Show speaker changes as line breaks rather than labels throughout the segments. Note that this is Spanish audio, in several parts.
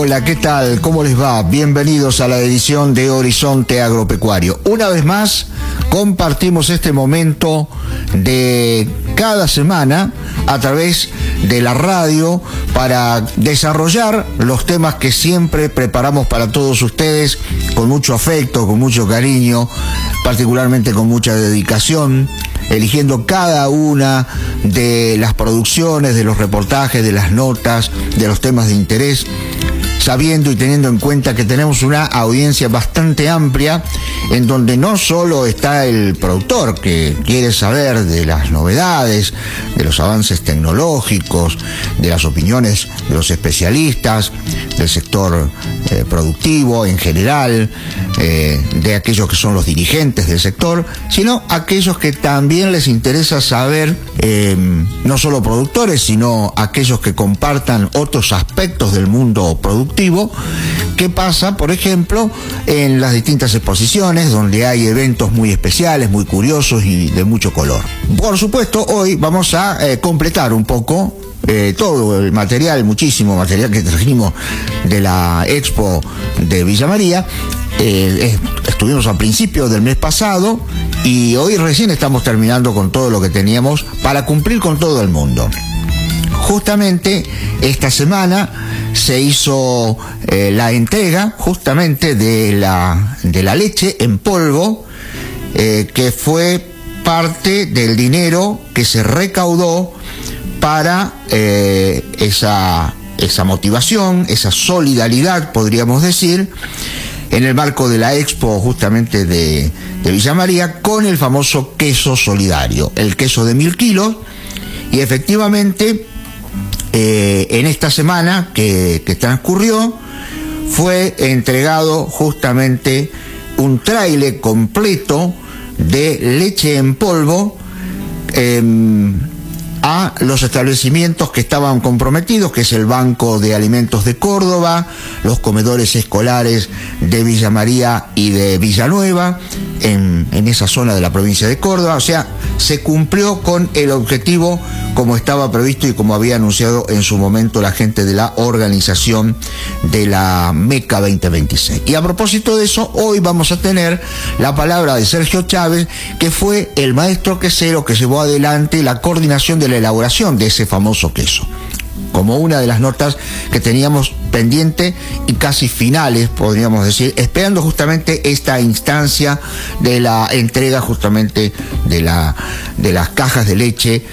Hola, ¿qué tal? ¿Cómo les va? Bienvenidos a la edición de Horizonte Agropecuario. Una vez más, compartimos este momento de cada semana a través de la radio para desarrollar los temas que siempre preparamos para todos ustedes con mucho afecto, con mucho cariño, particularmente con mucha dedicación, eligiendo cada una de las producciones, de los reportajes, de las notas, de los temas de interés, sabiendo y teniendo en cuenta que tenemos una audiencia bastante amplia en donde no solo está el productor que quiere saber de las novedades, de los avances tecnológicos, de las opiniones de los especialistas, del sector productivo en general, de aquellos que son los dirigentes del sector, sino aquellos que también les interesa saber, no solo productores, sino aquellos que compartan otros aspectos del mundo productivo, qué pasa, por ejemplo, en las distintas exposiciones, donde hay eventos muy especiales, muy curiosos y de mucho color. Por supuesto, hoy vamos a completar un poco todo el material, muchísimo material que trajimos de la Expo de Villa María. Estuvimos a principios del mes pasado y hoy recién estamos terminando con todo lo que teníamos para cumplir con todo el mundo. Justamente esta semana se hizo la entrega justamente de la leche en polvo, que fue parte del dinero que se recaudó para esa motivación, esa solidaridad, podríamos decir, en el marco de la Expo justamente de Villa María, con el famoso queso solidario, el queso de 1000 kilos, y efectivamente en esta semana que transcurrió fue entregado justamente un tráiler completo de leche en polvo a los establecimientos que estaban comprometidos, que es el Banco de Alimentos de Córdoba, los comedores escolares de Villa María y de Villanueva, en esa zona de la provincia de Córdoba. O sea, se cumplió con el objetivo como estaba previsto y como había anunciado en su momento la gente de la organización de la MECA 2026. Y a propósito de eso, hoy vamos a tener la palabra de Sergio Chávez, que fue el maestro quesero que llevó adelante la coordinación de la elaboración de ese famoso queso, como una de las notas que teníamos pendiente y casi finales, podríamos decir, esperando justamente esta instancia de la entrega justamente de las cajas de leche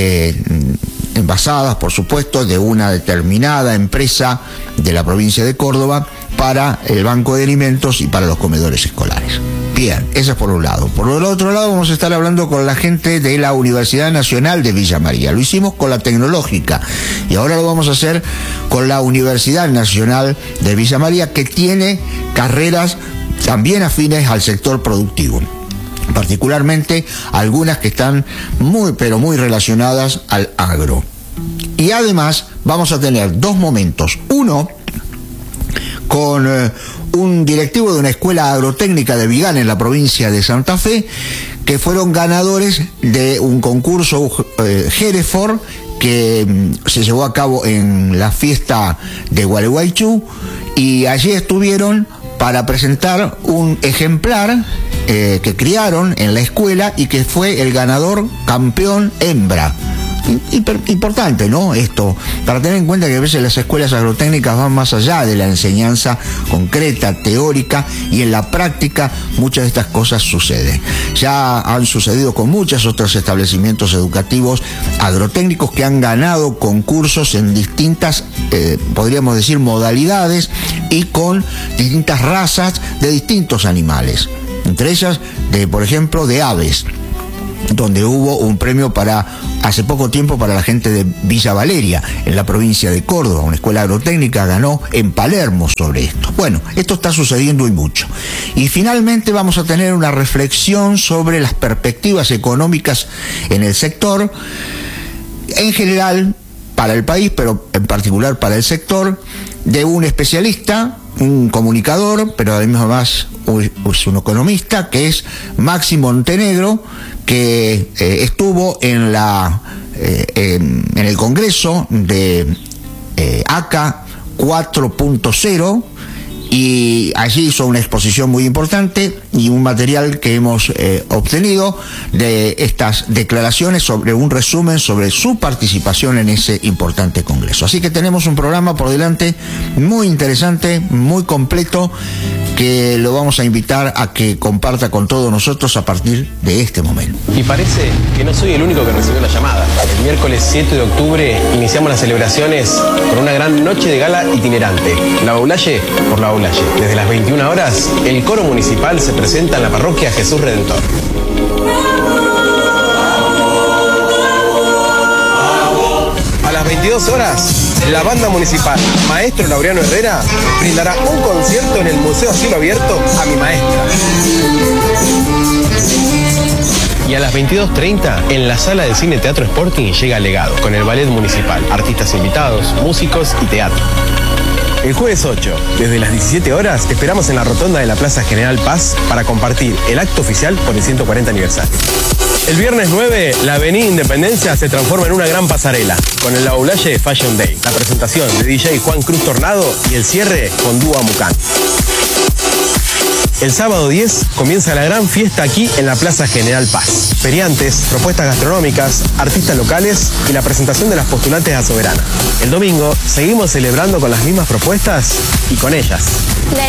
envasadas, por supuesto, de una determinada empresa de la provincia de Córdoba para el Banco de Alimentos y para los comedores escolares. Bien, eso es por un lado. Por el otro lado vamos a estar hablando con la gente de la Universidad Nacional de Villa María. Lo hicimos con la Tecnológica y ahora lo vamos a hacer con la Universidad Nacional de Villa María, que tiene carreras también afines al sector productivo, particularmente algunas que están muy, pero muy relacionadas al agro. Y además vamos a tener dos momentos. Uno, con un directivo de una escuela agrotécnica de Vigán en la provincia de Santa Fe, que fueron ganadores de un concurso Hereford que se llevó a cabo en la fiesta de Gualeguaychú, y allí estuvieron para presentar un ejemplar que criaron en la escuela y que fue el ganador campeón hembra. Importante, ¿no? Esto, para tener en cuenta que a veces las escuelas agrotécnicas van más allá de la enseñanza concreta, teórica, y en la práctica muchas de estas cosas suceden. Ya han sucedido con muchos otros establecimientos educativos agrotécnicos que han ganado concursos en distintas, podríamos decir, modalidades y con distintas razas de distintos animales. Entre ellas, por ejemplo, de aves, donde hubo un premio hace poco tiempo para la gente de Villa Valeria, en la provincia de Córdoba. Una escuela agrotécnica ganó en Palermo sobre esto. Bueno, esto está sucediendo y mucho. Y finalmente vamos a tener una reflexión sobre las perspectivas económicas en el sector, en general para el país, pero en particular para el sector, de un especialista, un comunicador, pero además es un economista, que es Maxi Montenegro, que estuvo en el Congreso de ACA 4.0, y allí hizo una exposición muy importante y un material que hemos obtenido de estas declaraciones sobre un resumen sobre su participación en ese importante congreso. Así que tenemos un programa por delante muy interesante, muy completo, que lo vamos a invitar a que comparta con todos nosotros a partir de este momento.
Y parece que no soy el único que recibió la llamada. El miércoles 7 de octubre iniciamos las celebraciones con una gran noche de gala itinerante. La Baulaye por la Baulaye. Desde las 21 horas, el coro municipal se presenta en la parroquia Jesús Redentor. A las 22 horas, la banda municipal Maestro Laureano Herrera brindará un concierto en el Museo a Cielo Abierto a mi maestra. Y a las 22:30, en la sala de Cine Teatro Sporting llega Legado, con el ballet municipal, artistas invitados, músicos y teatro. El jueves 8, desde las 17 horas, te esperamos en la rotonda de la Plaza General Paz para compartir el acto oficial por el 140 aniversario. El viernes 9, la Avenida Independencia se transforma en una gran pasarela, con el La Baulaye Fashion Day, la presentación de DJ Juan Cruz Tornado y el cierre con Dúo Mucán. El sábado 10 comienza la gran fiesta aquí en la Plaza General Paz. Feriantes, propuestas gastronómicas, artistas locales y la presentación de las postulantes a soberana. El domingo seguimos celebrando con las mismas propuestas y con ellas.